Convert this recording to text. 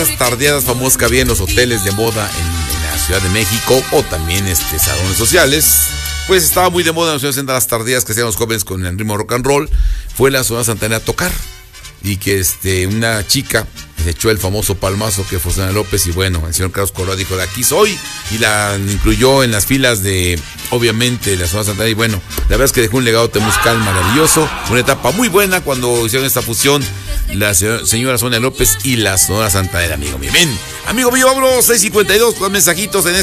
tardeadas famosas que había en los hoteles de moda en la Ciudad de México, o también salones sociales. Pues estaba muy de moda en los años 60 las tardeadas que hacían los jóvenes con el ritmo rock and roll. Fue la Sonora Santanera a tocar, y que una chica se echó el famoso palmazo que fue Susana López, y bueno, el señor Carlos Correa dijo: de aquí soy, y la incluyó en las filas de, obviamente, la Sonora Santanera. Y bueno, la verdad es que dejó un legado musical maravilloso, una etapa muy buena cuando hicieron esta fusión la señora Sonia López y la Sonora Santanera, amigo mío. Bien, amigo mío, vámonos, 6:52, con mensajitos en